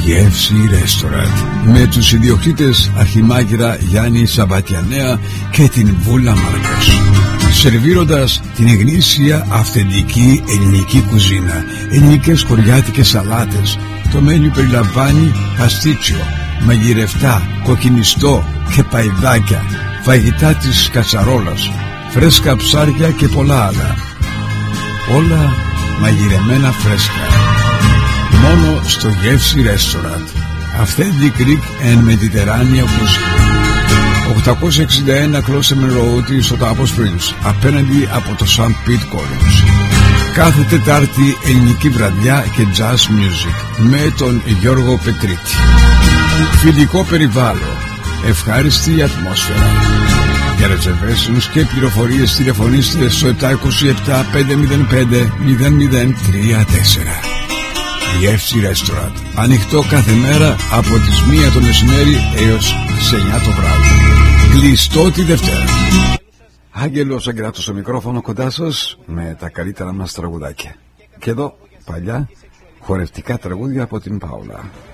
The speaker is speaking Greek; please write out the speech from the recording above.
Γεύση Restaurant, με τους ιδιοκτήτες Αρχιμάγειρα Γιάννη Σαββατιανέα και την Βούλα Μάρκας, σερβίροντας την γνήσια αυθεντική ελληνική κουζίνα, ελληνικές χωριάτικες σαλάτες. Το μένου περιλαμβάνει παστίτσιο, μαγειρευτά, κοκκινιστό και παϊδάκια, φαγητά της κατσαρόλας, φρέσκα ψάρια και πολλά άλλα. Όλα μαγειρεμένα φρέσκα. Μόνο στο Γεύση Restaurant. Authentic Greek and Mediterranean cuisine. 861 Closeman Road στο Τάπος Prince, απέναντι από το St. Pete College. Κάθε Τετάρτη ελληνική βραδιά και jazz music με τον Γιώργο Πετρίτη. Φιλικό περιβάλλον, ευχάριστη ατμόσφαιρα. Για ρεζερβέσιους και πληροφορίες τηλεφωνήστε στο 727 505 0034. Γεύση Restaurant, ανοιχτό κάθε μέρα από τις 1 το μεσημέρι έως τις 9 το βράδυ. Κλειστό τη Δευτέρα. Άγγελος Αγκράτος στο μικρόφωνο κοντά σας με τα καλύτερα μας τραγουδάκια. Και εδώ παλιά χορευτικά τραγούδια από την Πάολα.